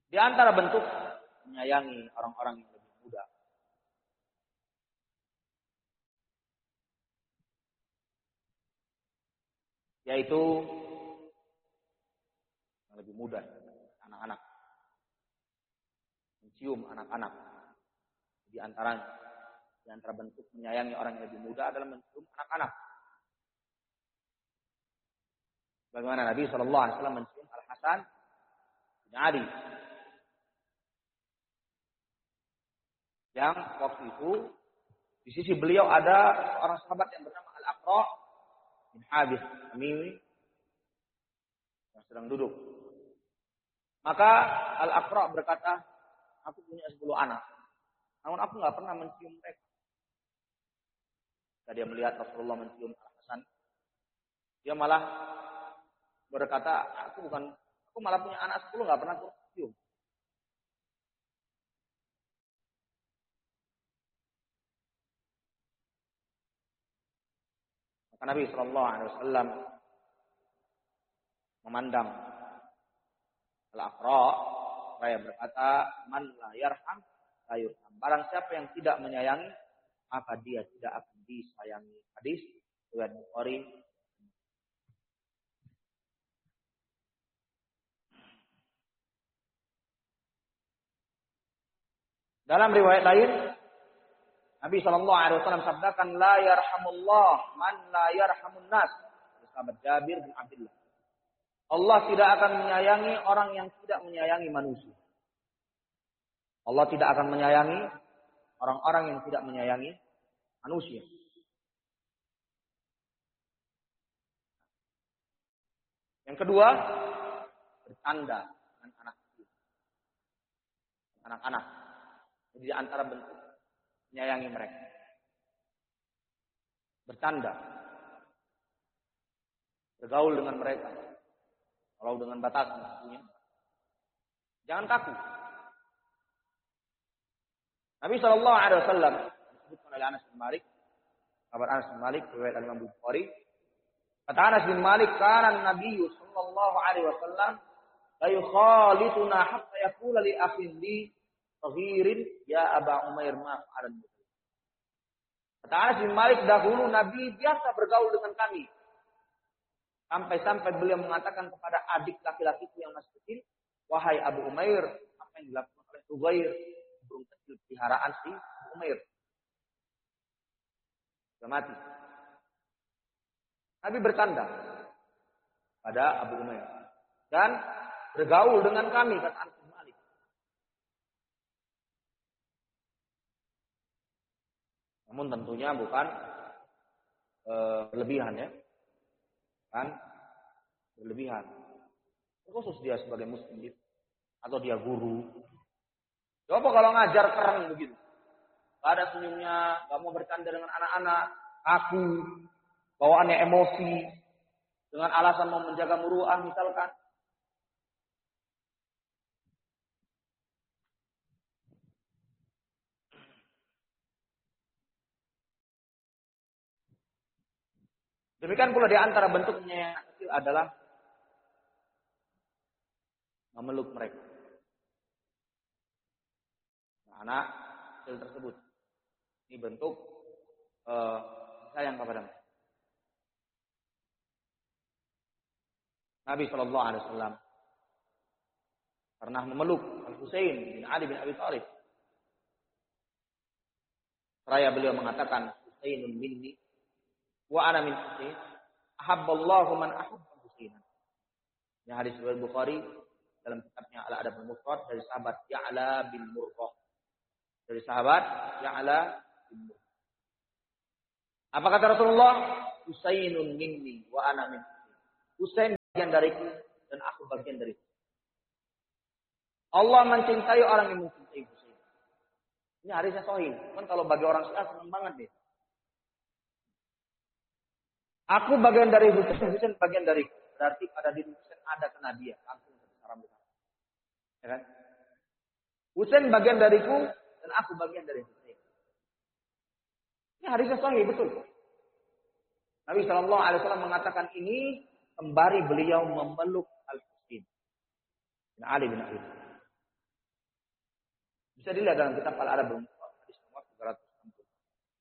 Di antara bentuk menyayangi orang-orang yang lebih muda, yaitu yang lebih muda, anak-anak. Mencium anak-anak. Di antara bentuk menyayangi orang yang lebih muda adalah mencium anak-anak. Bagaimana Nabi SAW mencium Al-Hasan bin Ali, yang waktu itu di sisi beliau ada seorang sahabat yang bernama Al-Aqra bin Habis Tamimi yang sedang duduk. Maka Al-Aqra berkata, aku punya 10 anak, namun aku nggak pernah mencium mereka. Ketika dia melihat Rasulullah mencium Al-Hasan, dia malah berkata, aku malah punya anak 10, nggak pernah aku cium. Maka Nabi SAW memandang Al-Aqra, saya berkata, man la yarham la yurham. Barang siapa yang tidak menyayangi, maka dia tidak akan disayangi. Hadis riwayat Bukhari. Dalam riwayat lain, Nabi SAW sabdakan, la yarhamullah man la yarhamun nas. Sahabat Jabir bin Abdullah. Allah tidak akan menyayangi orang yang tidak menyayangi manusia. Allah tidak akan menyayangi orang-orang yang tidak menyayangi manusia. Yang kedua, bercanda dengan anak kecil. Anak-anak. Jadi di antara bentuk menyayangi mereka. Bercanda. Bergaul dengan mereka. Kalau dengan batasan tentunya. Jangan kaku. Nabi SAW disebutkan oleh Anas bin Malik, kabar Anas bin Malik riwayat Imam Bukhari. Kata Anas bin Malik, kana Nabi sallallahu alaihi wasallam la yukhalituna hatta yaqula li akhin li saghirin ya Aba Umair ma fa'alan. Kata Anas bin Malik, dahulu Nabi biasa bergaul dengan kami. Sampai-sampai beliau mengatakan kepada adik laki-lakiku yang masih kecil, wahai Abu Umair, apa yang dilakukan oleh Zubair, burung kecil peliharaan si Umair. Sudah mati. Nabi bercanda pada Abu Umair dan bergaul dengan kami, kata Anas bin Malik. Namun tentunya bukan berlebihan ya. Kan berlebihan. Khusus dia sebagai muslim atau dia guru. Coba kalau ngajar keren begitu. Gak ada senyumnya, gak mau bercanda dengan anak-anak, kaku, bawaannya emosi, dengan alasan mau menjaga muruah misalkan. Demikian pula di antara bentuknya yang kecil adalah memeluk mereka. Anak kecil tersebut. Ini bentuk sayang kepada mereka. Nabi SAW pernah memeluk Al-Husain bin Ali bin Abi Thalib. Seraya beliau mengatakan, Husainun minni wa ana min Husain. Ahabballahu man ahabba Husainan. Ini hadis riwayat Bukhari dalam kitabnya Al-Adab al-Mufrad dari sahabat Ya'la bin Murrah. Dari sahabat Ya'la bin Murrah. Apa kata Rasulullah? Husainun minni wa ana min Husain. Husain bagian dariku dan aku bagian dariku. Allah mencintai orang yang mencintai Husain. Ini hadisnya sahih. Kan kalau bagi orang Syiah senang banget deh. Aku bagian dari Husain, Husain bagian dariku. Berarti pada diri Husain ada kena dia. Langsung secara besar. Ya kan? Husain bagian dariku dan aku bagian dari Husain. Ini hadisnya sahih, betul. Nabi SAW mengatakan ini sembari beliau memeluk Al-Husain bin Ali bin Abi Thalib. Bisa dilihat dalam kitab Al-Adab